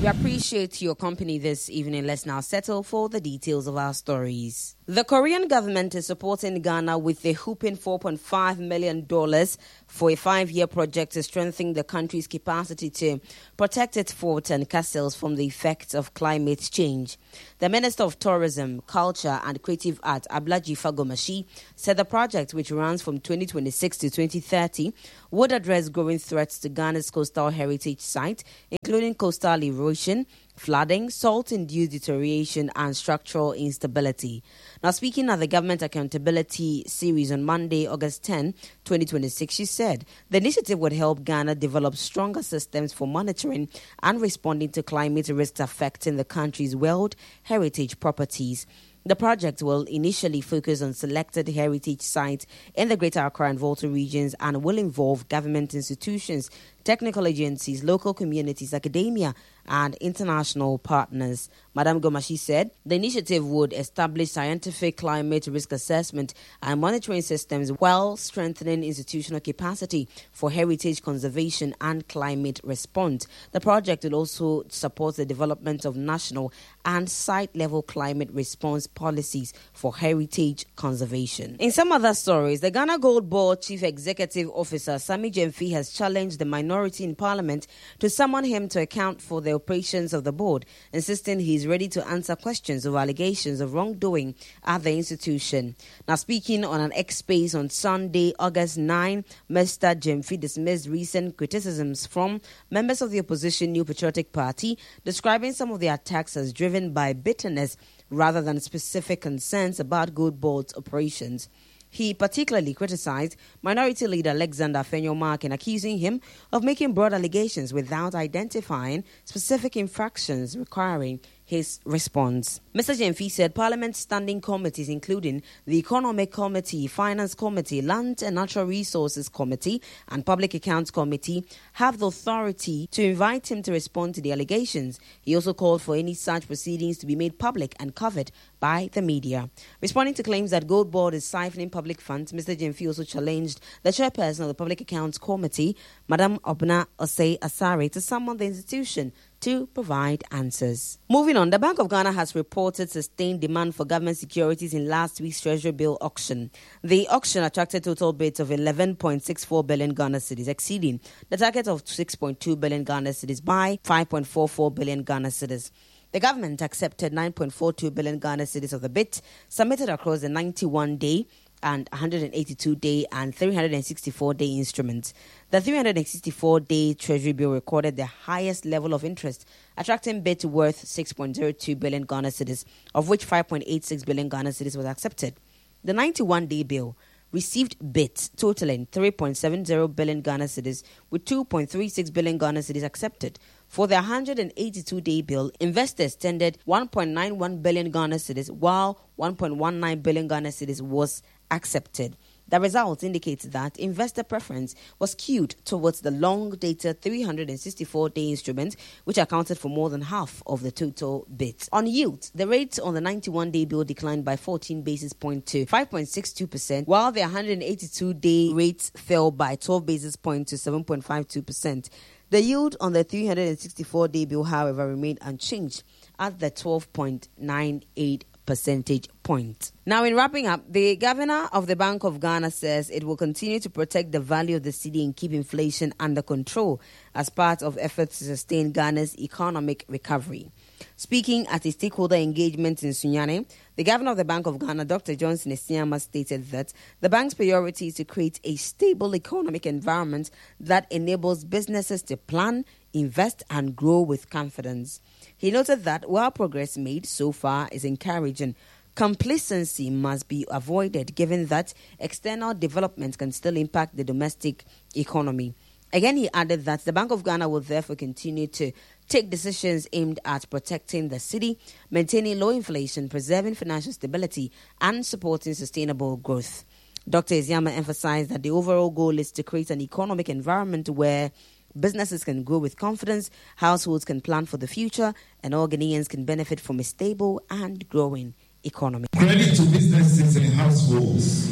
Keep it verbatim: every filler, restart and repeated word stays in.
We appreciate your company this evening. Let's now settle for the details of our stories. The Korean government is supporting Ghana with a whopping four point five million dollars for a five-year project to strengthen the country's capacity to protect its forts and castles from the effects of climate change. The Minister of Tourism, Culture and Creative Art, Ablaji Fagomashi, said the project, which runs from twenty twenty-six to twenty thirty, would address growing threats to Ghana's coastal heritage site, including coastal erosion, flooding, salt-induced deterioration, and structural instability. Now, speaking at the Government Accountability Series on Monday, August tenth, twenty twenty-six, she said the initiative would help Ghana develop stronger systems for monitoring and responding to climate risks affecting the country's World Heritage properties. The project will initially focus on selected heritage sites in the Greater Accra and Volta regions and will involve government institutions, technical agencies, local communities, academia, and international partners. Madam Gomashi said the initiative would establish scientific climate risk assessment and monitoring systems while strengthening institutional capacity for heritage conservation and climate response. The project will also support the development of national and site-level climate response policies for heritage conservation. In some other stories, the Ghana Gold Board Chief Executive Officer Sammy Gyamfi has challenged the minority in Parliament to summon him to account for the operations of the board, insisting he is ready to answer questions of allegations of wrongdoing at the institution. Now, speaking on an X Space on Sunday, August ninth, Mister Gyamfi dismissed recent criticisms from members of the opposition New Patriotic Party, describing some of the attacks as driven by bitterness rather than specific concerns about Gold Board's operations. He particularly criticized Minority Leader Alexander Afenyo-Markin, accusing him of making broad allegations without identifying specific infractions requiring his response. Mister Gyamfi said Parliament's standing committees, including the Economic Committee, Finance Committee, Land and Natural Resources Committee, and Public Accounts Committee, have the authority to invite him to respond to the allegations. He also called for any such proceedings to be made public and covered by the media. Responding to claims that Gold Board is siphoning public funds, Mister Gyamfi also challenged the chairperson of the Public Accounts Committee, Madam Obna Osei Asare, to summon the institution to provide answers. Moving on, the Bank of Ghana has reported sustained demand for government securities in last week's Treasury bill auction. The auction attracted total bids of eleven point six four billion Ghana cedis, exceeding the target of six point two billion Ghana cedis by five point four four billion Ghana cedis. The government accepted nine point four two billion Ghana cedis of the bid submitted across the ninety-one day and one hundred eighty-two day and three hundred sixty-four day instruments. The three hundred sixty-four day Treasury bill recorded the highest level of interest, attracting bids worth six point zero two billion Ghana cedis, of which five point eight six billion Ghana cedis was accepted. The ninety-one day bill received bids totaling three point seven zero billion Ghana cedis, with two point three six billion Ghana cedis accepted. For the one hundred eighty-two day bill, investors tendered one point nine one billion Ghana cedis, while one point one nine billion Ghana cedis was accepted. The results indicate that investor preference was skewed towards the long-dated three hundred sixty-four day instrument, which accounted for more than half of the total bids. On yield, the rate on the ninety-one day bill declined by fourteen basis points to five point six two percent, while the one hundred eighty-two day rates fell by twelve basis points to seven point five two percent. The yield on the three hundred sixty-four day bill, however, remained unchanged at the twelve point nine eight percentage point. Now, in wrapping up, the governor of the Bank of Ghana says it will continue to protect the value of the cedi and keep inflation under control as part of efforts to sustain Ghana's economic recovery. Speaking at a stakeholder engagement in Sunyani, the governor of the Bank of Ghana, Doctor Johnson Esiama, stated that the bank's priority is to create a stable economic environment that enables businesses to plan, invest, and grow with confidence. He noted that while progress made so far is encouraging, complacency must be avoided given that external developments can still impact the domestic economy. Again, he added that the Bank of Ghana will therefore continue to take decisions aimed at protecting the cedi, maintaining low inflation, preserving financial stability, and supporting sustainable growth. Doctor Esiama emphasized that the overall goal is to create an economic environment where businesses can grow with confidence, households can plan for the future, and all Ghanaians can benefit from a stable and growing economy. Credit to businesses and households